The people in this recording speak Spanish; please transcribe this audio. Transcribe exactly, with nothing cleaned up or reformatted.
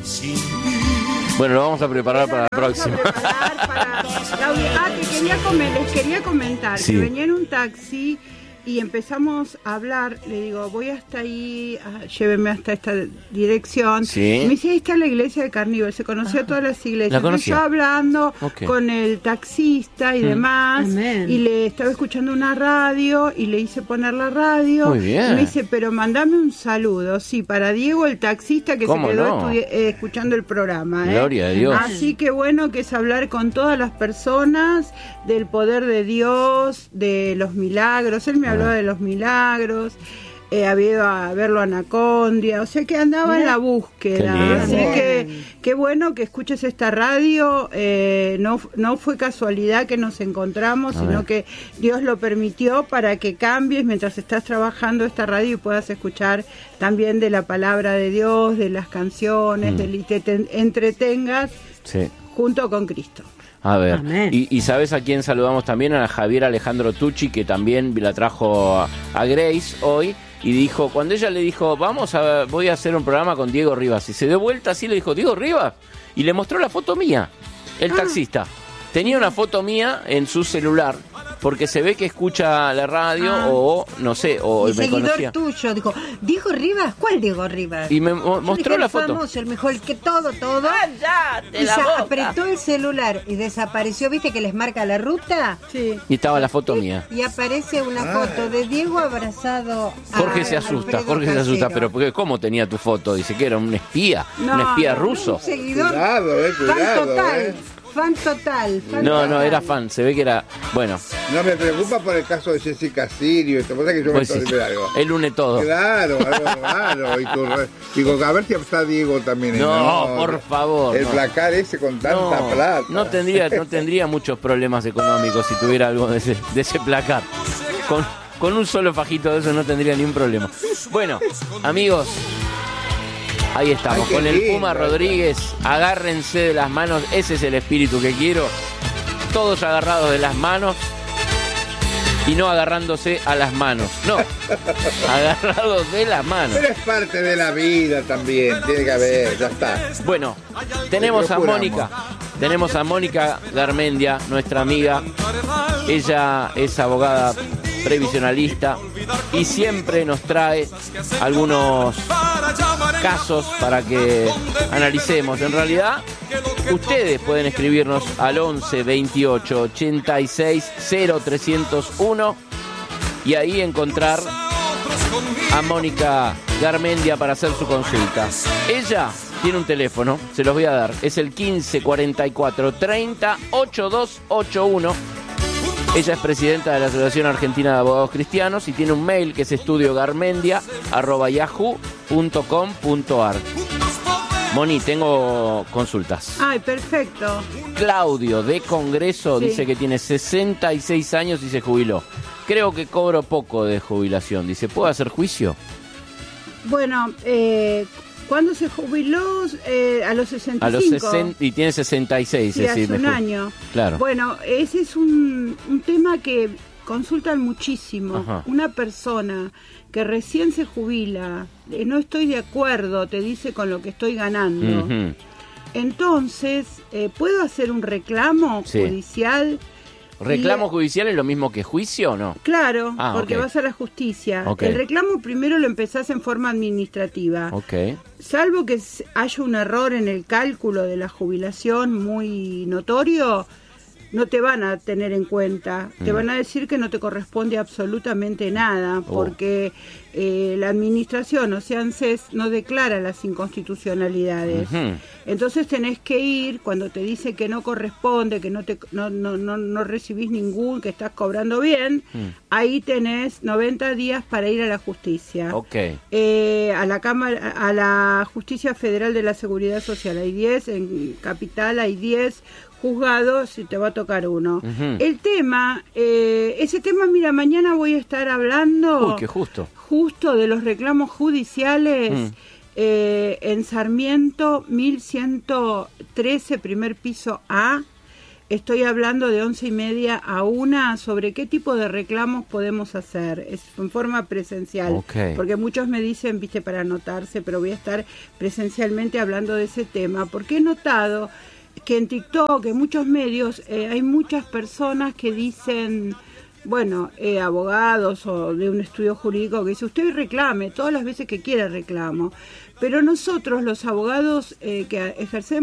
Bueno, lo vamos a preparar Pero para la lo vamos próxima. a preparar para la- Ah, que quería comer, les quería comentar Sí. que venía en un taxi y empezamos a hablar. Le digo, voy hasta ahí, ah, lléveme hasta esta dirección. Sí. Y me dice, ahí está la iglesia de Carnival. Se conocía todas las iglesias. La conocía. Entonces yo hablando Ok. con el taxista y Mm. demás. Amén. Y le estaba escuchando una radio y le hice poner la radio. Muy bien. Y me dice, pero mandame un saludo. Sí, para Diego, el taxista que se ¿Cómo quedó no? estudi- eh, escuchando el programa. ¿eh? Gloria a Dios. Así que bueno que es hablar con todas las personas del poder de Dios, de los milagros. Él me hablaba de los milagros, eh, había ido a verlo a Anacondia, o sea que andaba en la Qué búsqueda. lindo. Así que qué bueno que escuches esta radio. eh, no, no fue casualidad que nos encontramos, A sino ver. que Dios lo permitió para que cambies mientras estás trabajando esta radio y puedas escuchar también de la palabra de Dios, de las canciones, Mm. del- y te, te entretengas Sí. junto con Cristo. A ver, Amén. y, y ¿sabes a quién saludamos también? A Javier Alejandro Tucci, que también la trajo a, a Grace hoy, y dijo, cuando ella le dijo, vamos a, voy a hacer un programa con Diego Rivas, y se dio vuelta así, le dijo, ¿Diego Rivas? Y le mostró la foto mía, el taxista. Tenía una foto mía en su celular, porque se ve que escucha la radio, Ah. o no sé, o Mi me seguidor conocía. tuyo dijo, ¿Diego Rivas? ¿Cuál Diego Rivas? Y me mo- Yo mostró dije, la el foto. famoso, el mejor, el que todo, todo. ¡Cállate Y la se boca! apretó el celular y desapareció, ¿viste que les marca la ruta? Sí. Y estaba la foto mía. Y aparece una foto de Diego abrazado a Jorge se asusta, Alfredo Jorge se asusta, Casero. pero porque, ¿cómo tenía tu foto? Dice que era un espía, No, un espía no, ruso. Un seguidor Cuidado, eh, fan cuidado, total, eh. fan total, fan No, no, total. era fan, se ve que era, bueno, No me preocupa por el caso de Jessica Sirio. ¿Te pasa que yo pues me sí, estoy de algo? él une todo. Claro, algo raro. Y tu re- digo, a ver si está Diego también. en- No, por favor, El no. placar ese con tanta No, plata. no tendría, no tendría muchos problemas económicos si tuviera algo de ese, de ese placar. Con, con un solo fajito de eso no tendría ni un problema. Bueno, amigos, ahí estamos, Ay, qué con el lindo. Puma Rodríguez, agárrense de las manos, ese es el espíritu que quiero, todos agarrados de las manos y no agarrándose a las manos, no, agarrados de las manos. Pero es parte de la vida también. Tiene que haber, ya está. Bueno, tenemos a Procuramos. Mónica, tenemos a Mónica Garmendia, nuestra amiga. Ella es abogada previsionalista y siempre nos trae algunos casos para que analicemos. En realidad, ustedes pueden escribirnos al once veintiocho ochenta y seis cero trescientos uno y ahí encontrar a Mónica Garmendia para hacer su consulta. Ella tiene un teléfono, se los voy a dar, es el quince cuarenta y cuatro treinta ochenta y dos ochenta y uno. Ella es presidenta de la Asociación Argentina de Abogados Cristianos y tiene un mail que es estudiogarmendia arroba yahoo punto com punto ar. Moni, tengo consultas. Ay, perfecto. Claudio de Congreso Sí. dice que tiene sesenta y seis años y se jubiló. Creo que cobro poco de jubilación. Dice, ¿puedo hacer juicio? Bueno, eh, ¿cuándo se jubiló? Eh, a los sesenta y A los cinco. sesenta y tiene sesenta y seis. Sí, es hace decir, un me ju- año. Claro. Bueno, ese es un, un tema que consultan muchísimo. Ajá. Una persona que recién se jubila, eh, no estoy de acuerdo, te dice con lo que estoy ganando. Ujú. Entonces, eh, ¿puedo hacer un reclamo Sí. judicial? ¿Reclamo Y- judicial es lo mismo que juicio o no? Claro, Ah, porque ok. vas a la justicia. Ok. El reclamo primero lo empezás en forma administrativa. Ok. Salvo que s- haya un error en el cálculo de la jubilación muy notorio, no te van a tener en cuenta. Te Mm. van a decir que no te corresponde absolutamente nada, Oh. porque eh, la administración, o sea, ANSES, no declara las inconstitucionalidades. Ujú. Entonces tenés que ir, cuando te dice que no corresponde, que no te no, no, no, no recibís ningún, que estás cobrando bien, Mm. ahí tenés noventa días para ir a la justicia. Ok. Eh, a la Cámara, a la Justicia Federal de la Seguridad Social hay diez, en Capital hay diez juzgados y te va a tocar uno. Ujú. El tema, eh, ese tema, mira, mañana voy a estar hablando Uy, qué justo. justo de los reclamos judiciales Mm. eh, en Sarmiento mil ciento trece, primer piso A. estoy hablando de once y media a una sobre qué tipo de reclamos podemos hacer, es en forma presencial, Okay. porque muchos me dicen, viste, para anotarse, pero voy a estar presencialmente hablando de ese tema, porque he notado que en TikTok, en muchos medios, eh, hay muchas personas que dicen, bueno, eh, abogados o de un estudio jurídico, que dice, usted reclame, todas las veces que quiera reclamo, pero nosotros los abogados eh, que ejercemos